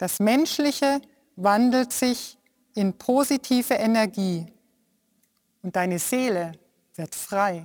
Das Menschliche wandelt sich in positive Energie und deine Seele wird frei.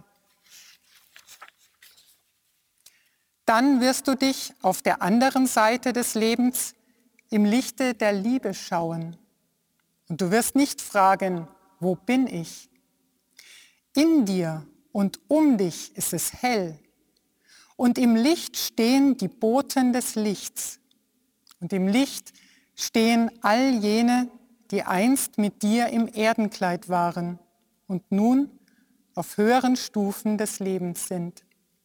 Dann wirst du dich auf der anderen Seite des Lebens im Lichte der Liebe schauen. Und du wirst nicht fragen, wo bin ich? In dir und um dich ist es hell. Und im Licht stehen die Boten des Lichts. Und im Licht stehen all jene, die einst mit dir im Erdenkleid waren und nun auf höheren Stufen des Lebens sind.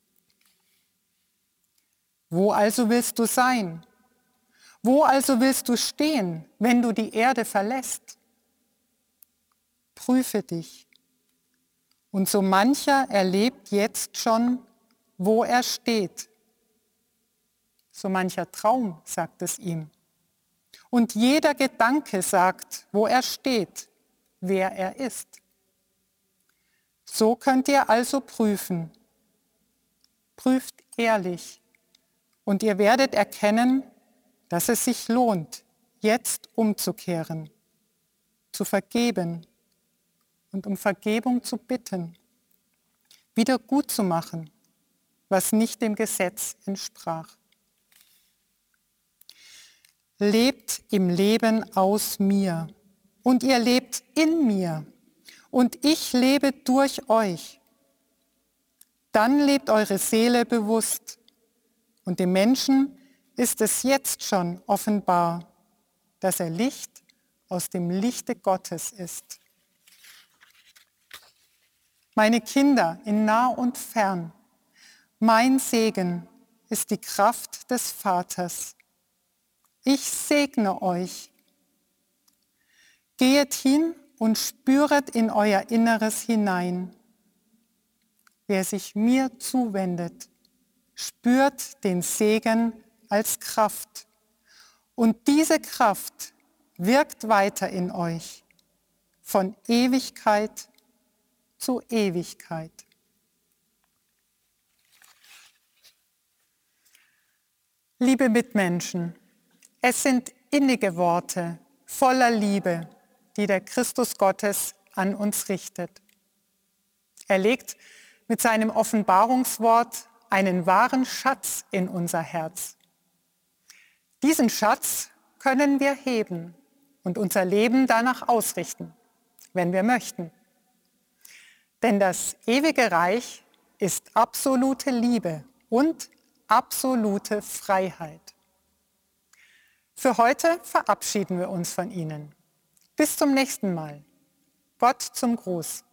Wo also willst du sein? Wo also willst du stehen, wenn du die Erde verlässt? Prüfe dich. Und so mancher erlebt jetzt schon, wo er steht. So mancher Traum sagt es ihm. Und jeder Gedanke sagt, wo er steht, wer er ist. So könnt ihr also prüfen. Prüft ehrlich. Und ihr werdet erkennen, dass es sich lohnt, jetzt umzukehren, zu vergeben und um Vergebung zu bitten, wieder gut zu machen, was nicht dem Gesetz entsprach. Lebt im Leben aus mir und ihr lebt in mir und ich lebe durch euch. Dann lebt eure Seele bewusst und dem Menschen ist es jetzt schon offenbar, dass er Licht aus dem Lichte Gottes ist. Meine Kinder in nah und fern, mein Segen ist die Kraft des Vaters. Ich segne euch. Gehet hin und spüret in euer Inneres hinein. Wer sich mir zuwendet, spürt den Segen als Kraft. Und diese Kraft wirkt weiter in euch, von Ewigkeit zu Ewigkeit. Liebe Mitmenschen, es sind innige Worte voller Liebe, die der Christus Gottes an uns richtet. Er legt mit seinem Offenbarungswort einen wahren Schatz in unser Herz. Diesen Schatz können wir heben und unser Leben danach ausrichten, wenn wir möchten. Denn das ewige Reich ist absolute Liebe und absolute Freiheit. Für heute verabschieden wir uns von Ihnen. Bis zum nächsten Mal. Gott zum Gruß.